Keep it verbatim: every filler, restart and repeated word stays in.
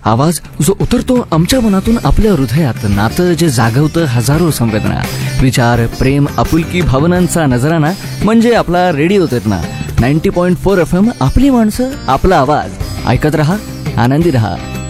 आवाज जो उतरतो आमच्या मनातून आपल्या हृदयात, नातं जे जागवतं हजारो संवेदना, विचार, प्रेम, आपुलकी, भावनांचा नजराना म्हणजे आपला रेडिओ चेतना. Ninety point four F M, आपली माणसं, आपला आवाज. ऐकत रहा, आनंदी रहा.